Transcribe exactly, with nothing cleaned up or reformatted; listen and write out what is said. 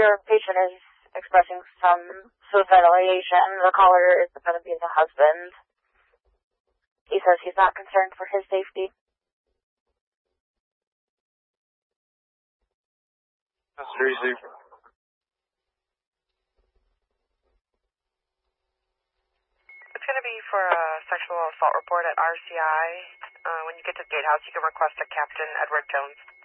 your patient is expressing some suicidal ideation. The caller is going to be the husband. He says he's not concerned for his safety. That's Tracy. It's going to be for a sexual assault report at R C I. Uh, when you get to the gatehouse, you can request a Captain Edward Jones.